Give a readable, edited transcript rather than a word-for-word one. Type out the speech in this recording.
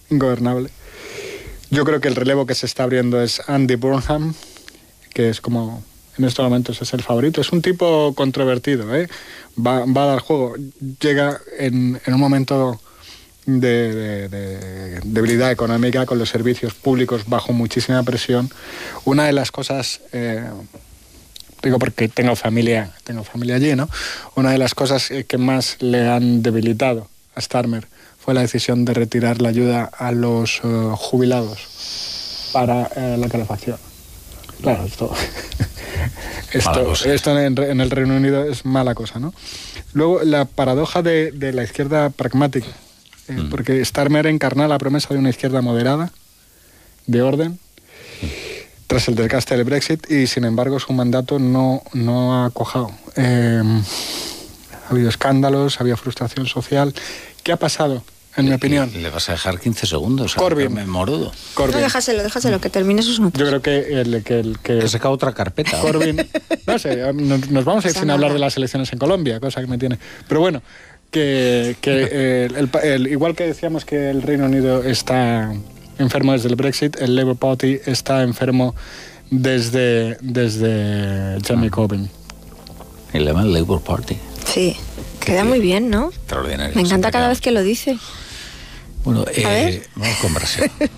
ingobernable. Yo creo que el relevo que se está abriendo es Andy Burnham, que es como, en estos momentos es el favorito. Es un tipo controvertido, ¿eh? Va a dar juego. Llega en un momento de debilidad económica, con los servicios públicos bajo muchísima presión. Una de las cosas, digo porque tengo familia allí, ¿no? Una de las cosas que más le han debilitado a Starmer fue la decisión de retirar la ayuda a los jubilados para la calefacción. Claro, esto en el Reino Unido es mala cosa, ¿no? Luego, la paradoja de la izquierda pragmática, porque Starmer encarna la promesa de una izquierda moderada, de orden, tras el desgaste del Brexit, y sin embargo su mandato no ha cuajado. Ha habido escándalos, ha habido frustración social. ¿Qué ha pasado? En mi opinión. Le vas a dejar 15 segundos. Corbyn. Memorudo. No, déjaselo, que termine sus notas. Yo creo que saca otra carpeta. Corbyn, no sé, nos vamos a ir sin hablar de las elecciones en Colombia, cosa que me tiene. Pero bueno, igual que decíamos que el Reino Unido está enfermo desde el Brexit, el Labour Party está enfermo desde Jeremy Corbyn. El lema del Labour Party. Sí, queda muy bien, ¿no? Extraordinario. Me encanta cada vez que lo dice. Bueno, vamos con Brasil.